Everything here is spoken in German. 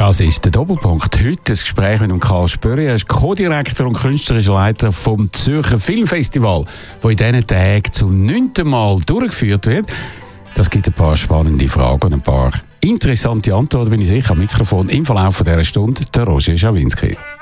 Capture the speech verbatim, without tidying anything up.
Das ist der Doppelpunkt. Heute das Gespräch mit dem Karl Spörri. Er ist Co-Direktor und künstlerischer Leiter vom Zürcher Filmfestival, das in diesen Tagen zum neunten Mal durchgeführt wird. Das gibt ein paar spannende Fragen und ein paar interessante Antworten, bin ich sicher. Am Mikrofon im Verlauf dieser Stunde der Roger Schawinski.